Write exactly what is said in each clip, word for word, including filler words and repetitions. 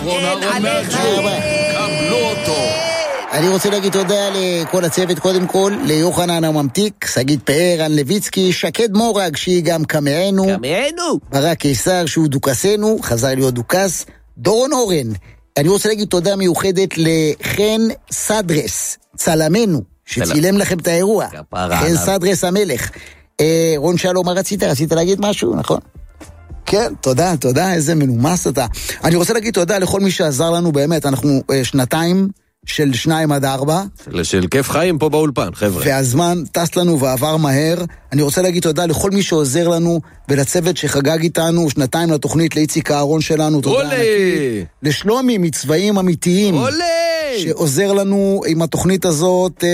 אהרון, אהרון מהג'ו, קבלו אותו. אני רוצה להגיד תודה לכל הצוות, קודם כל, ליוחנן הממתיק, שגית פאר, רן לויצקי, שקד מורג, שהיא גם קמענו. קמענו. ברק קיסר, שהוא דוקסנו, חזר להיות דוקס. דורון אורן. אני רוצה להגיד תודה מיוחדת לחן סדרס, צלמנו, שצילם לכם את האירוע. חן סדרס המלך. אה, רון שלום, מה רצית? רצית להגיד משהו, נכון? כן, תודה, תודה, איזה מנומס אתה. אני רוצה להגיד תודה לכל מי שעזר לנו, באמת, אנחנו אה, שנתיים של שניים עד ארבע. של, של כיף חיים פה באולפן, חבר'ה. והזמן טס לנו ועבר מהר. אני רוצה להגיד תודה לכל מי שעוזר לנו, ולצוות שחגג איתנו שנתיים לתוכנית, לאיציק הארון שלנו, תודה ענקי. לשלומי מצבעים אמיתיים. אולי! שעוזר לנו עם התוכנית הזאת,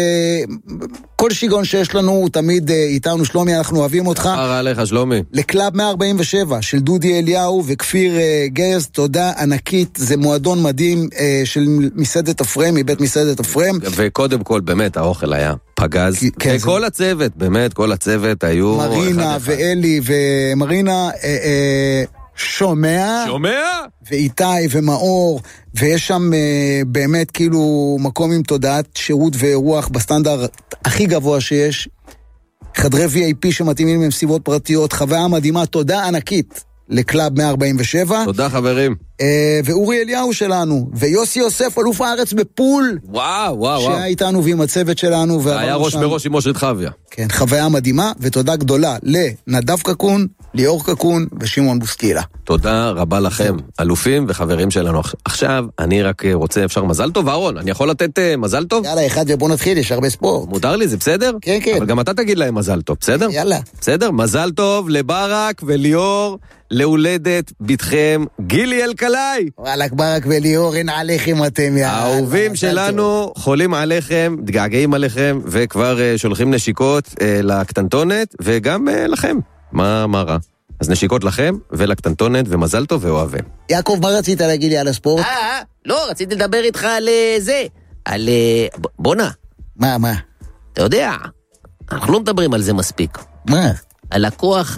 כל שיגון שיש לנו הוא תמיד איתנו. שלומי, אנחנו אוהבים אותך. תודה עליך, שלומי. לקלאב מאה ארבעים ושבע של דודי אליהו וכפיר גרס, תודה ענקית, זה מועדון מדהים של מסעדת אפרם, מבית מסעדת אפרם. וקודם כל, באמת, האוכל היה פגז. כן, וכל זה... הצוות, באמת, כל הצוות היו... מרינה ואלי ומרינה... אה, אה, שומע, שומע, ואיתי ומאור, ויש שם uh, באמת כאילו מקום עם תודעת שירות ואירוח בסטנדרט הכי גבוה שיש, חדרי וי איי פי שמתאימים עם סיבות פרטיות, חוויה מדהימה, תודה ענקית לקלאב מאה ארבעים ושבע. תודה חברים. Uh, ואורי אליהו שלנו, ויוסי יוסף, אלוף הארץ בפול. וואו, וואו, וואו. שהיה איתנו ועם הצוות שלנו. היה ראש שם... בראש עם משה חוויה. כן, חוויה מדהימה, ותודה גדולה לנדב קקון, ליאור קקון ושמעון בוסקילה. תודה רבה לכם, אלופים וחברים שלנו. עכשיו, אני רק רוצה, אפשר מזל טוב, אהרון? אני יכול לתת uh, מזל טוב? יאללה, אחד ובוא נתחיל, יש הרבה ספורט. מותר לי, זה בסדר? כן, כן. אבל גם אתה תגיד להם מזל טוב, בסדר? יאללה. בסדר? מזל טוב לברק וליאור, להולדת ביתכם, גילי אלקלעי. וואלק, ברק וליאור, אין עליכם אתם, יאללה. האהובים שלנו חולים עליכם, דגעגעים עליכם, וכבר uh, שולחים נשיקות uh, לקטנטונת, וגם uh, לכם. מה, מה רע? אז נשיקות לכם ולקטנטונת, ומזל טוב ואוהבים. יעקב, מה רצית להגיד לי על הספורט? אה, לא, רציתי לדבר איתך על זה, על... בונה. מה, מה? אתה יודע, אנחנו לא מדברים על זה מספיק. מה? על הכוח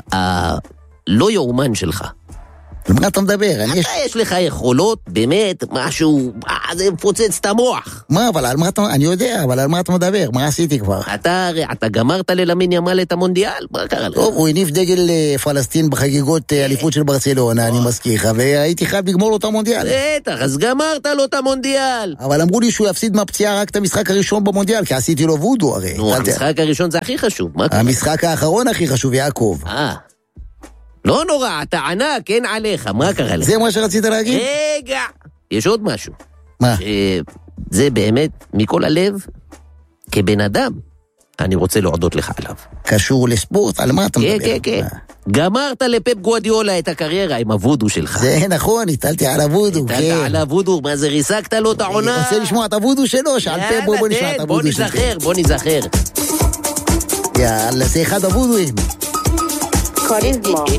הלא יאומן שלך. על מה אתה מדבר? אתה יש... יש לך יכולות, באמת, משהו, זה מפוצץ את המוח. מה, אבל על מה אתה... אני יודע, אבל על מה אתה מדבר? מה עשיתי כבר? אתה, אתה גמרת ללמין ימל את המונדיאל? מה קרה לך? טוב, הוא הניף דגל פלסטין בחגיגות אליפות של ברצלונה, אני מזכיר לך, והייתי חייב לגמור לו את המונדיאל. בטח, אז גמרת לו את המונדיאל. אבל אמרו לי שהוא יפסיד מהפציעה רק את המשחק הראשון במונדיאל, כי עשיתי לו וודו הרי. נו, המשחק הראשון זה הכי חשוב. המשחק האחרון הכי חשוב, יעקב. אה. לא נורא, אתה ענק, אין עליך, מה קרה לך? זה מה שרצית להגיד? רגע, יש עוד משהו. מה? זה באמת, מכל הלב, כבן אדם, אני רוצה להודות לך עליו. קשור לספורט? על מה אתה מדבר? כן, כן, כן. גמרת לפפ גוארדיולה את הקריירה עם הוודו שלך. זה נכון, הטלתי על הוודו, כן. הטלת על הוודו, מה זה, ריסקת לו את העונה? אני רוצה לשמוע את הוודו שלו, שעל פפ בוא נשמע את הוודו שלו. בוא נזכר, בוא נזכר. יאללה, זה אחד הוודואים. Corismo.